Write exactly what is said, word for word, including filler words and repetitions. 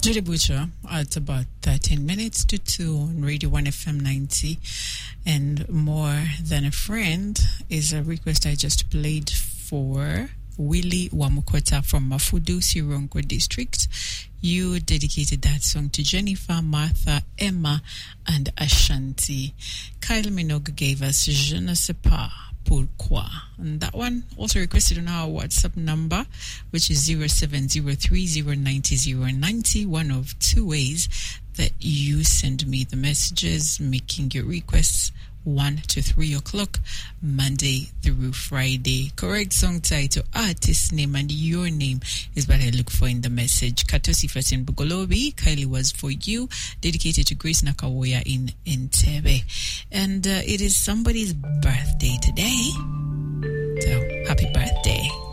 Judy Butcher at about thirteen minutes to two on Radio one F M ninety. And More Than a Friend is a request I just played for Willie Wamukota from Mafudu, Sirongo district. You dedicated that song to Jennifer, Martha, Emma, and Ashanti. Kyle Minogue gave us Je ne sais pas pourquoi. And that one also requested on our WhatsApp number, which is zero seven zero three zero nine zero nine zero, one of two ways that you send me the messages making your requests one to three o'clock, Monday through Friday. Correct song title, artist name, and your name is what I look for in the message. Katosi Fatin Bugolobi, Kylie was for you, dedicated to Grace Nakawoya in Entebbe. And uh, it is somebody's birthday today. So, happy birthday.